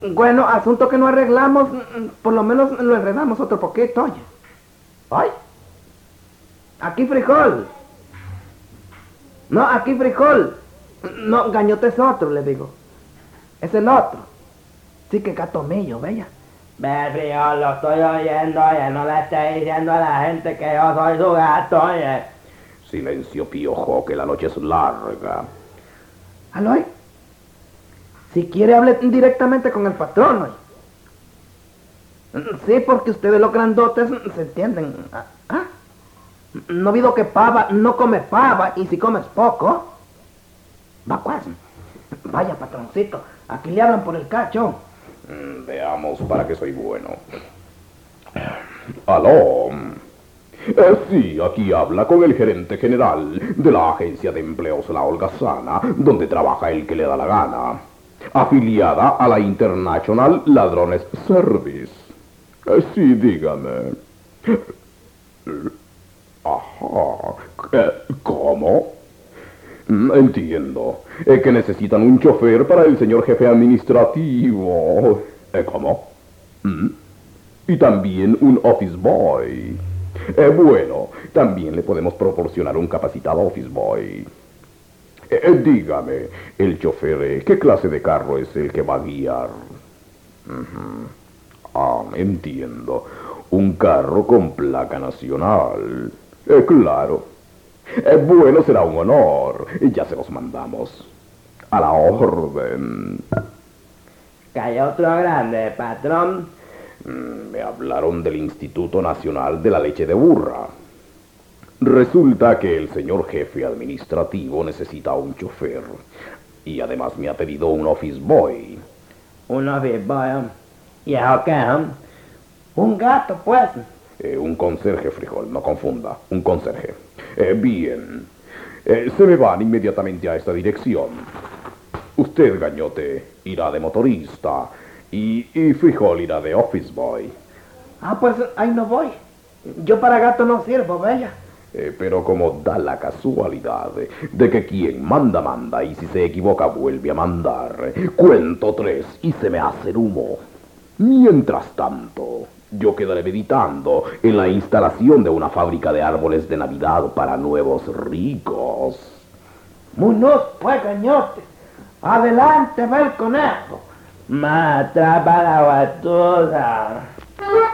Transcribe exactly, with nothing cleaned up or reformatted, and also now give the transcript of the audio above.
Bueno, asunto que no arreglamos, por lo menos lo enredamos otro poquito, oye. ¿Ay? Aquí frijol. No, aquí frijol. No, gañote es otro, le digo. Es el otro. Sí que gato mío, bella. Ve, frijol, lo estoy oyendo, oye, no le esté diciendo a la gente que yo soy su gato, oye. Silencio, piojo, que la noche es larga. ¿Aloy? Si quiere, hable directamente con el patrón, oye. Sí, porque ustedes los grandotes se entienden. ¿Ah? No ha habido que pava no come pava, y si comes poco, va pues. Vaya, patroncito, aquí le hablan por el cacho. Mm, veamos para qué soy bueno. Aló. Eh, sí, aquí habla con el gerente general de la agencia de empleos La Holgazana, donde trabaja el que le da la gana, afiliada a la International Ladrones Service. Eh, sí, dígame. Ajá. Eh, ¿Cómo? Mm, entiendo. Eh, que necesitan un chofer para el señor jefe administrativo. Eh, ¿Cómo? Mm. Y también un office boy. Eh, bueno, también le podemos proporcionar un capacitado office boy. Eh, eh, dígame, el chofer, eh, ¿qué clase de carro es el que va a guiar? Uh-huh. Ah, entiendo. Un carro con placa nacional. Eh, claro. Eh, bueno, será un honor. Ya se los mandamos. A la orden. Que hay otro grande, patrón. Mm, me hablaron del Instituto Nacional de la Leche de Burra. Resulta que el señor jefe administrativo necesita un chofer. Y además me ha pedido un office boy. Un office boy. ¿Y eso qué? Un gato, pues. Eh, un conserje, frijol, no confunda. Un conserje. Eh, bien. Eh, se me van inmediatamente a esta dirección. Usted, gañote, irá de motorista. Y, y frijol irá de office boy. Ah, pues ahí no voy. Yo para gato no sirvo, bella. Eh, pero como da la casualidad de que quien manda, manda, y si se equivoca vuelve a mandar. Cuento tres y se me hace el humo. Mientras tanto, yo quedaré meditando en la instalación de una fábrica de árboles de Navidad para nuevos ricos. Munoz, pues, gañote. Adelante, ve el conejo. Matra para la guatusa.